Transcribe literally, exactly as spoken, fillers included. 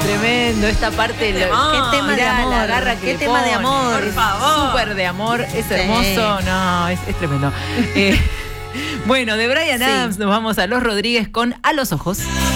tremendo. Esta parte. Qué, lo, qué tema de amor. La garra qué tema de amor. Por favor. Súper de amor. Es sí. hermoso. No, es, es tremendo. eh, bueno, de Bryan Adams sí. nos vamos a Los Rodríguez con A los Ojos.